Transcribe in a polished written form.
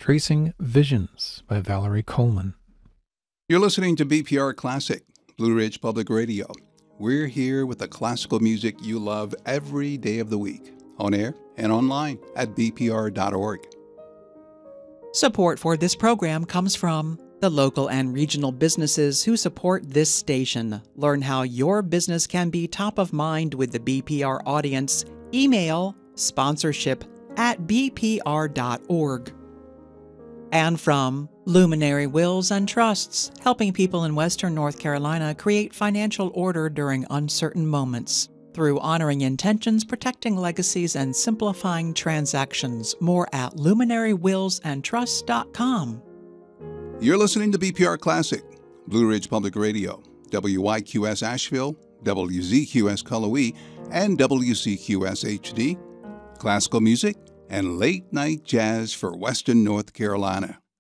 Tracing Visions by Valerie Coleman. You're listening to BPR Classic, Blue Ridge Public Radio. We're here with the classical music you love every day of the week, on air and online at bpr.org. Support for this program comes from the local and regional businesses who support this station. Learn how your business can be top of mind with the BPR audience. Email sponsorship@bpr.org. And from Luminary Wills and Trusts, helping people in Western North Carolina create financial order during uncertain moments through honoring intentions, protecting legacies, and simplifying transactions. More at luminarywillsandtrusts.com. You're listening to BPR Classic, Blue Ridge Public Radio, WYQS Asheville, WZQS Cullowhee, and WCQS HD. Classical music and late-night jazz for Western North Carolina.